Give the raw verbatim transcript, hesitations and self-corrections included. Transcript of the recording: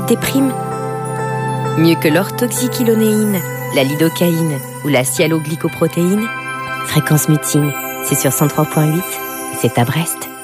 tes primes. Mieux que l'orthoxyclonéine, la lidocaïne ou la sialoglycoprotéine, Fréquence Mutine, c'est sur cent trois virgule huit, c'est à Brest.